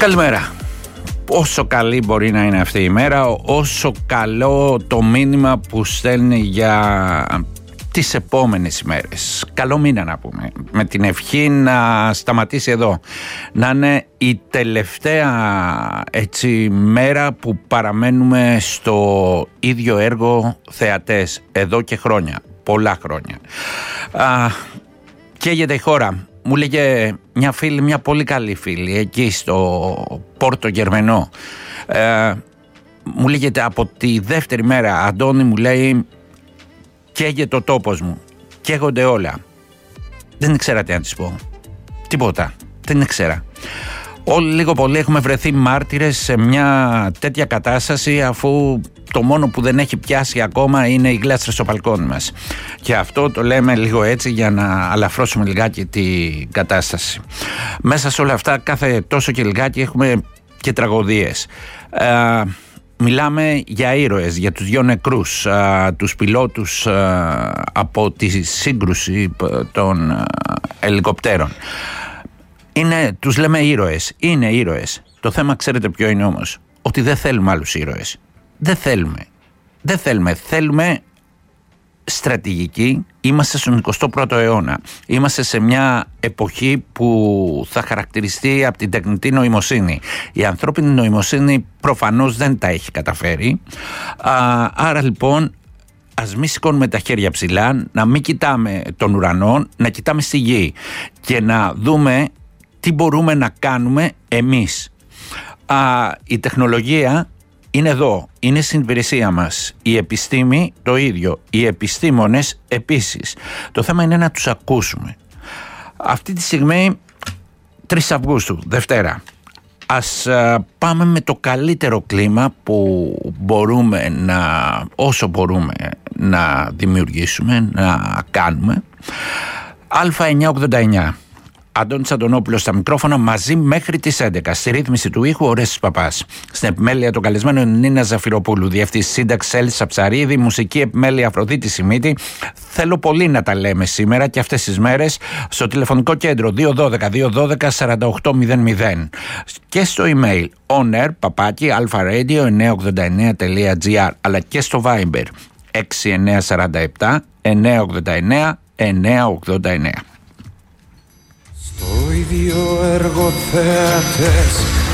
Καλημέρα. Όσο καλή μπορεί να είναι αυτή η μέρα, όσο καλό το μήνυμα που στέλνει για τις επόμενες ημέρες. Καλό μήνα να πούμε, με την ευχή να σταματήσει εδώ, να είναι η τελευταία έτσι μέρα που παραμένουμε στο ίδιο έργο θεατές εδώ και χρόνια, πολλά χρόνια. Καίγεται η χώρα. Μου λέγε μια φίλη, μια πολύ καλή φίλη, εκεί στο Πόρτο Γερμενό. Μου λέγε από τη δεύτερη μέρα, Αντώνη, μου λέει, καίγεται ο τόπος μου, καίγονται όλα. Δεν ήξερα τι να της πω. Τίποτα. Δεν ήξερα. Όλοι λίγο πολύ έχουμε βρεθεί μάρτυρες σε μια τέτοια κατάσταση, αφού το μόνο που δεν έχει πιάσει ακόμα είναι οι γλάστρες στο μπαλκόνι μας. Και αυτό το λέμε λίγο έτσι για να αλαφρώσουμε λιγάκι την κατάσταση. Μέσα σε όλα αυτά, κάθε τόσο και λιγάκι έχουμε και τραγωδίες. Μιλάμε για ήρωες, για τους 2 νεκρούς, τους πιλότους από τη σύγκρουση των ελικοπτέρων. Τους λέμε ήρωες, είναι ήρωες. Το θέμα ξέρετε ποιο είναι όμως? Ότι δεν θέλουμε άλλους ήρωες. Δεν θέλουμε. Θέλουμε στρατηγική. Είμαστε στον 21ο αιώνα. Είμαστε σε μια εποχή που θα χαρακτηριστεί από την τεχνητή νοημοσύνη. Η ανθρώπινη νοημοσύνη προφανώς δεν τα έχει καταφέρει. Άρα λοιπόν ας μην σηκώνουμε τα χέρια ψηλά, να μην κοιτάμε τον ουρανό, να κοιτάμε στη γη και να δούμε τι μπορούμε να κάνουμε εμείς. Η τεχνολογία είναι εδώ, είναι στην υπηρεσία μας. Η επιστήμη το ίδιο, οι επιστήμονες επίσης. Το θέμα είναι να τους ακούσουμε. Αυτή τη στιγμή 3 Αυγούστου, Δευτέρα. Ας πάμε με το καλύτερο κλίμα που μπορούμε όσο μπορούμε να δημιουργήσουμε, να κάνουμε. Α989. Αντώνης Αντωνόπουλος στα μικρόφωνα, μαζί μέχρι τις 11. Στη ρύθμιση του ήχου, Ορέστης Παπάς. Στην επιμέλεια των καλεσμένων, Νίνα Ζαφυροπούλου. Διευθυντής σύνταξης, Έλισσα Ψαρίδη. Μουσική επιμέλεια, Αφροδίτη Σιμίτη. Θέλω πολύ να τα λέμε σήμερα και αυτές τις μέρες στο τηλεφωνικό κέντρο 212-212-4800 και στο email onair@alfaradio989.gr, αλλά και στο Viber 6947 989 989. Το ίδιο έργο θεατές